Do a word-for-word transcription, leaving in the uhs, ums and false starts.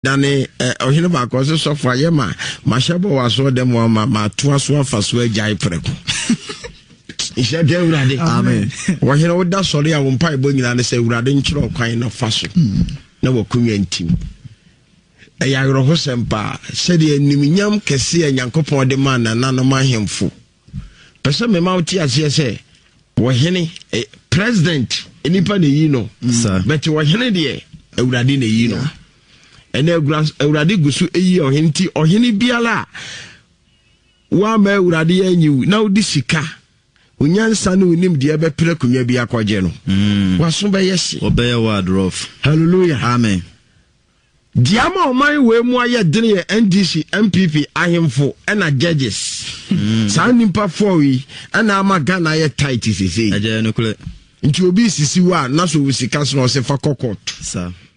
Dane ohine ba ko so so fa ye ma ma shebo wa so dem ma ma to aso afa so agai preko isha de urade amen wo hine wo da sori a wo mpa ebo nyina ne se urade nkyiro kwan na fa so na wo kunwa ntim e ya yoro ho sempa se de animnyam kese anyankopon de ma na na no ma hemfo pese me ma uti ase se wo hine president enipa ne yi no but wo hine de urade ne yi no ene urade gusu eyi ohenti ohini biala wa ma urade yanyu na odi sika onyansa ne onim de be pere kunwa bi akoje no waso be yesi obeye word rough hallelujah amen diama oman we mu aye dene ye N D C M P P ahemfo ena judges sa nimpa fowi ena ama Ghana ye tight sisi aje no kule nti obi sisi wa na so sika so se fa kokot sa